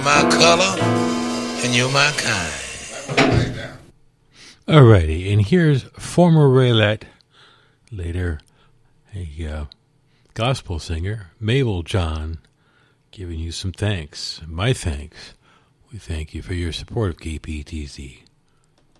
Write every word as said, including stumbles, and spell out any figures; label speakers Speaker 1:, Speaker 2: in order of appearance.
Speaker 1: My color, and you're my kind.
Speaker 2: Alrighty, and here's former Raylette, later a uh, gospel singer, Mabel John, giving you some thanks. My thanks. We thank you for your support of K P T Z.